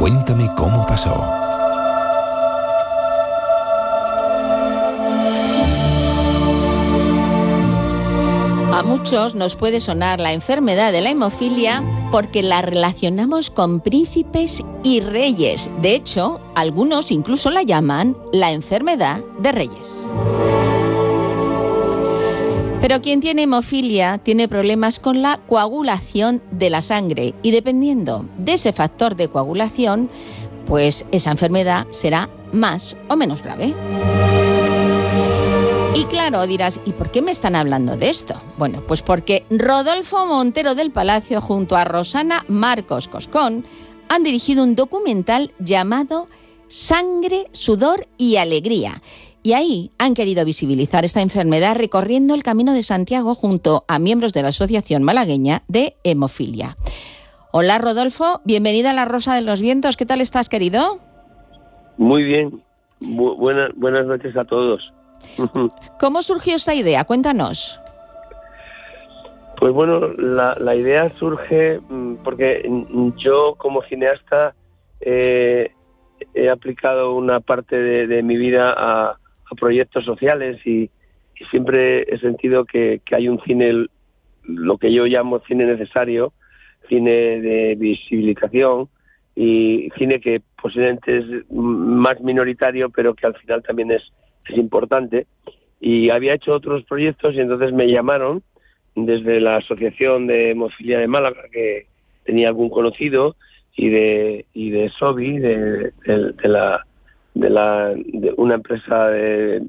Cuéntame cómo pasó. A muchos nos puede sonar la enfermedad de la hemofilia porque la relacionamos con príncipes y reyes. De hecho, algunos incluso la llaman la enfermedad de reyes. Pero quien tiene hemofilia tiene problemas con la coagulación de la sangre y dependiendo de ese factor de coagulación, pues esa enfermedad será más o menos grave. Y claro, dirás, ¿y por qué me están hablando de esto? Bueno, pues porque Rodolfo Montero del Palacio junto a Rosana Marcos Coscón han dirigido un documental llamado Sangre, Sudor y Alegría. Y ahí han querido visibilizar esta enfermedad recorriendo el Camino de Santiago junto a miembros de la Asociación Malagueña de Hemofilia. Hola Rodolfo, bienvenida a La Rosa de los Vientos. ¿Qué tal estás, querido? Muy bien. Buenas noches a todos. ¿Cómo surgió esta idea? Cuéntanos. Pues bueno, la idea surge porque yo como cineasta he aplicado una parte de mi vida a proyectos sociales y siempre he sentido que hay un cine, lo que yo llamo cine necesario, cine de visibilización y cine que posiblemente es más minoritario pero que al final también es importante. Y había hecho otros proyectos y entonces me llamaron desde la Asociación de Hemofilia de Málaga, que tenía algún conocido, y de SOBI, de una empresa de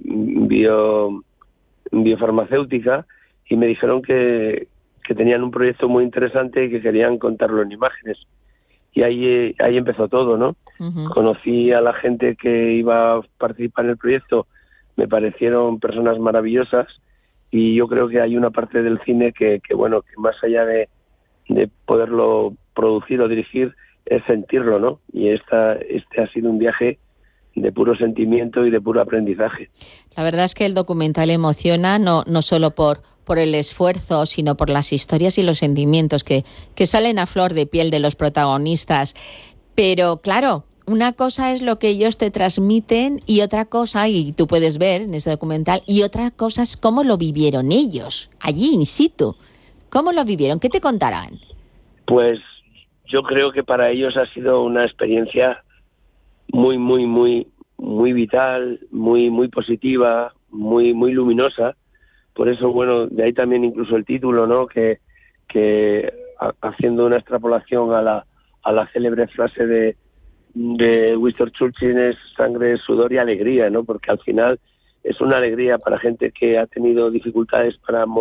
biofarmacéutica, y me dijeron que tenían un proyecto muy interesante y que querían contarlo en imágenes. Y ahí empezó todo, ¿no? Uh-huh. Conocí a la gente que iba a participar en el proyecto, me parecieron personas maravillosas y yo creo que hay una parte del cine que más allá de poderlo producir o dirigir es sentirlo, ¿no? Y este ha sido un viaje de puro sentimiento y de puro aprendizaje. La verdad es que el documental emociona no solo por el esfuerzo, sino por las historias y los sentimientos que salen a flor de piel de los protagonistas. Pero claro, una cosa es lo que ellos te transmiten y otra cosa, y tú puedes ver en ese documental, y otra cosa es cómo lo vivieron ellos, allí in situ. ¿Cómo lo vivieron? ¿Qué te contarán? Pues yo creo que para ellos ha sido una experiencia muy, muy, muy, muy vital, muy, muy positiva, muy, muy luminosa. Por eso, bueno, de ahí también incluso el título, ¿no? Que haciendo una extrapolación a la célebre frase de Winston Churchill, es sangre, sudor y alegría, ¿no? Porque al final es una alegría para gente que ha tenido dificultades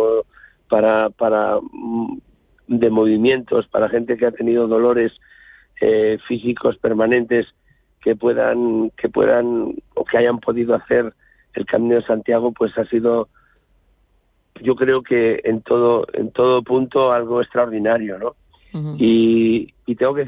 de movimientos, para gente que ha tenido dolores físicos permanentes, que puedan o que hayan podido hacer el Camino de Santiago, pues ha sido, yo creo que en todo punto algo extraordinario, ¿no? Uh-huh. Y tengo que